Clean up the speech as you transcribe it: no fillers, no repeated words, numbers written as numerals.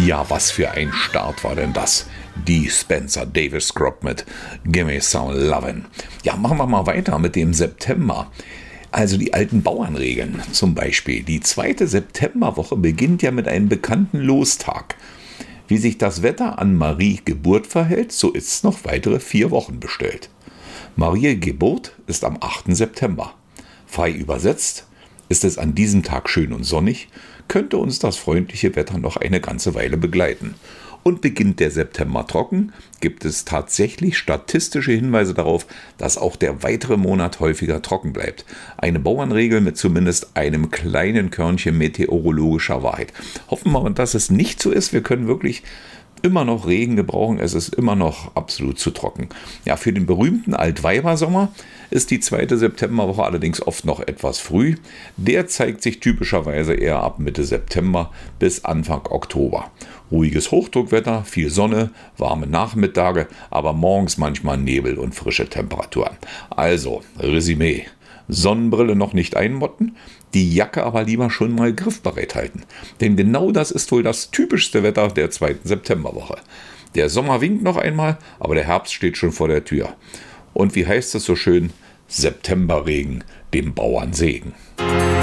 Ja, was für ein Start war denn das? Die Spencer Davis Group mit Gimme Some Lovin'. Ja, machen wir mal weiter mit dem September. Also die alten Bauernregeln. Zum Beispiel die 2. Septemberwoche beginnt ja mit einem bekannten Lostag. Wie sich das Wetter an Marie Geburt verhält, so ist es noch weitere 4 Wochen bestellt. Marie Geburt ist am 8. September. Frei übersetzt, ist es an diesem Tag schön und sonnig, könnte uns das freundliche Wetter noch eine ganze Weile begleiten. Und beginnt der September trocken, gibt es tatsächlich statistische Hinweise darauf, dass auch der weitere Monat häufiger trocken bleibt. Eine Bauernregel mit zumindest einem kleinen Körnchen meteorologischer Wahrheit. Hoffen wir mal, dass es nicht so ist. Wir können wirklich immer noch Regen gebrauchen, es ist immer noch absolut zu trocken. Ja, für den berühmten Altweibersommer ist die 2. Septemberwoche allerdings oft noch etwas früh. Der zeigt sich typischerweise eher ab Mitte September bis Anfang Oktober. Ruhiges Hochdruckwetter, viel Sonne, warme Nachmittage, aber morgens manchmal Nebel und frische Temperaturen. Also, Resümee. Sonnenbrille noch nicht einmotten, die Jacke aber lieber schon mal griffbereit halten. Denn genau das ist wohl das typischste Wetter der 2. Septemberwoche. Der Sommer winkt noch einmal, aber der Herbst steht schon vor der Tür. Und wie heißt es so schön? Septemberregen, dem Bauern Segen.